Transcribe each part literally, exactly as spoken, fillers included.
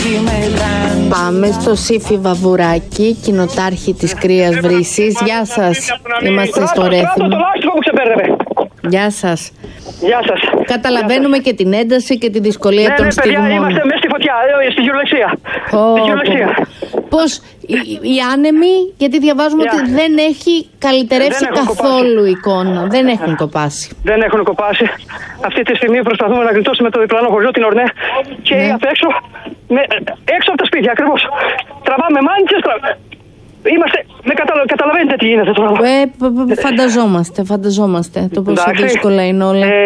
Πάμε στο Σύφη Βαβουράκη, κοινοτάρχη της Κρίας Βρύσης. Γεια σας, είμαστε στο Ρέθιμο. Γεια σας. Γεια σας. Καταλαβαίνουμε και την ένταση και τη δυσκολία ναι, των ναι, στιγμών. Ναι, είμαστε μέσα στη φωτιά, στη γυρολεξία. Oh, στη γυρολεξία. Πώς οι, οι άνεμοι, γιατί διαβάζουμε yeah. ότι δεν έχει καλυτερεύσει δεν καθόλου η εικόνα. Δεν έχουν κοπάσει. Δεν έχουν κοπάσει. Αυτή τη στιγμή προσπαθούμε να γλιτώσουμε το διπλανό χωριό, την Ορνέ. Και ναι. απ' έξω, με, έξω από τα σπίτια ακριβώς. Τραβάμε μάνιτζες, τραβάμε. Είμαστε, με καταλα... καταλαβαίνετε τι γίνεται τώρα. Ε, φανταζόμαστε, φανταζόμαστε το πόσο εντάξει, δύσκολα είναι όλα. Ε,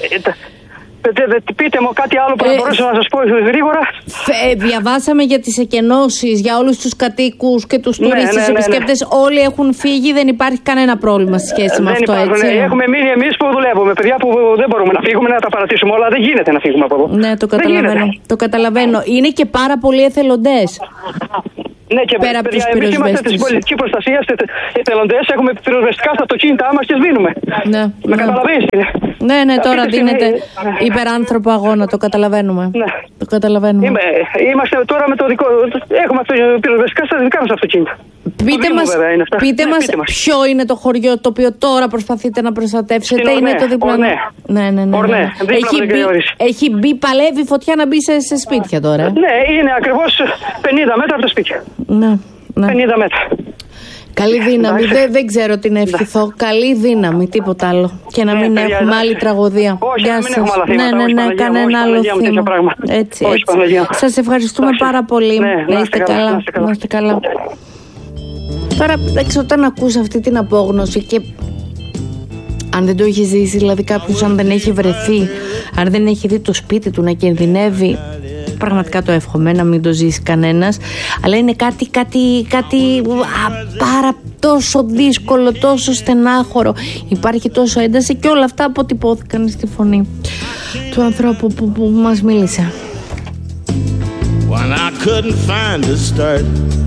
πείτε μου κάτι άλλο που ε, θα μπορούσα να σας πω γρήγορα. Ε, διαβάσαμε για τις εκενώσεις, για όλους τους κατοίκους και τους τουρίστες, ναι, ναι, ναι, επισκέπτες. Ναι, ναι. Όλοι έχουν φύγει, δεν υπάρχει κανένα πρόβλημα σε σχέση με δεν αυτό. Υπάρχουν, έτσι. Ναι. Έχουμε μείνει εμείς που δουλεύουμε. Παιδιά που δεν μπορούμε να φύγουμε, να τα παρατήσουμε όλα. Δεν γίνεται να φύγουμε από εδώ. Ναι, το καταλαβαίνω. Το καταλαβαίνω. Είναι και πάρα πολλοί εθελοντές. Ναι, και πέρα από τους πυροσβέστες. Εμείς είμαστε στην πολιτική προστασία, εθελοντές, έχουμε πυροσβεστικά στα αυτοκίνητά μας και σβήνουμε. Ναι. Με ναι. καταλαβαίνεις. Ναι, ναι, τώρα δίνεται ναι. υπεράνθρωπο αγώνα, το καταλαβαίνουμε. Ναι. Το καταλαβαίνουμε. Είμαι, είμαστε τώρα με το δικό. Έχουμε πυροσβεστικά στα δικά μας αυτοκίνητα. Πείτε μας, πείτε μας πείτε ποιο είναι το χωριό το οποίο τώρα προσπαθείτε να προστατεύσετε. Στην είναι Ορνέ, το διπλανό. Ορνέ. Ναι, ναι, ναι. Ορνέ, ναι. Έχει, μπει, έχει μπει, παλεύει η φωτιά να μπει σε, σε σπίτια τώρα. Ναι, είναι ακριβώς πενήντα μέτρα από τα σπίτια. Ναι, ναι. πενήντα μέτρα. Καλή δύναμη, δεν, δεν ξέρω τι να ευχηθώ. Καλή δύναμη, τίποτα άλλο. Και να μην ναι, έχουμε παιδιά, άλλη τραγωδία. Όχι, Γεια σας. Ναι, ναι, ναι, ναι, κανένα άλλο θύμα. Έτσι, έτσι. Σας ευχαριστούμε Άχι. πάρα πολύ. Ναι, να είστε καλά. Να είστε καλά. Να είστε καλά. Τώρα, εντάξει, όταν ακούς αυτή την απόγνωση και αν δεν το έχει ζήσει, δηλαδή κάποιος αν δεν έχει βρεθεί, αν δεν έχει δει το σπίτι του να κινδυνεύει, πραγματικά το εύχομαι να μην το ζήσει κανένας, αλλά είναι κάτι, κάτι, κάτι α, πάρα τόσο δύσκολο, τόσο στενάχωρο, υπάρχει τόσο ένταση και όλα αυτά αποτυπώθηκαν στη φωνή του ανθρώπου που, που μας μίλησε. When I couldn't find a start